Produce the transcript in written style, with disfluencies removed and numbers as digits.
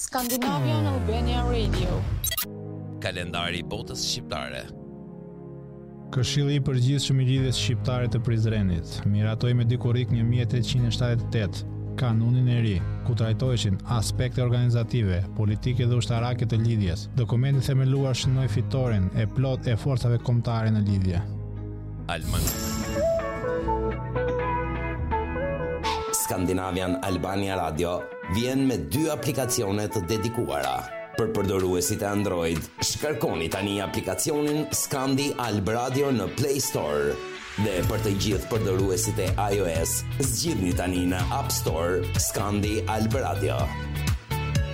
Scandinavian Albania Radio. Kalendari i botës shqiptare. Këshilli i përgjithshëm i lidhjes shqiptare të Prizrenit miratoi me dikurik 1878 kanunin e ri, ku trajtoheshin aspekte organizative, politike dhe ushtarake të lidhjes. Dokumenti themeluar shënoi fitoren e plot e forcave kombëtare në lidhje. Scandinavian Albania Radio vjen me 2 aplikacione të dedikuara. Për përdoruesit e Android, shkarkoni tani aplikacionin Scandi Alb Radio në Play Store. Dhe për të gjithë përdoruesit e iOS, zgjidhni tani në App Store Scandi Alb Radio.